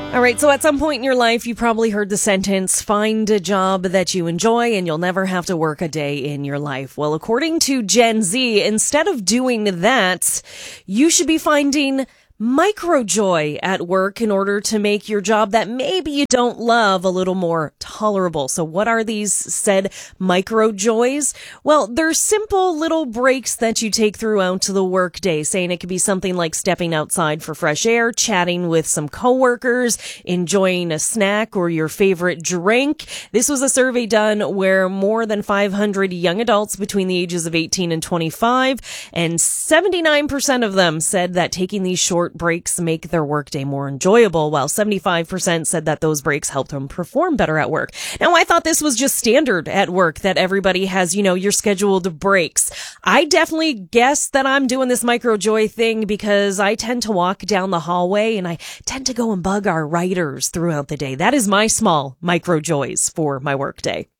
All right, so at some point in your life, you probably heard the sentence, find a job that you enjoy and you'll never have to work a day in your life. Well, according to Gen Z, instead of doing that, you should be finding microjoy at work in order to make your job that maybe you don't love a little more tolerable. So what are these said microjoys? Well, they're simple little breaks that you take throughout the workday, saying it could be something like stepping outside for fresh air, chatting with some coworkers, enjoying a snack or your favorite drink. This was a survey done where more than 500 young adults between the ages of 18 and 25, and 79% of them said that taking these short breaks make their workday more enjoyable, while 75% said that those breaks helped them perform better at work. Now, I thought this was just standard at work, that everybody has, your scheduled breaks. I definitely guess that I'm doing this microjoy thing because I tend to walk down the hallway and I tend to go and bug our writers throughout the day. That is my small microjoys for my workday.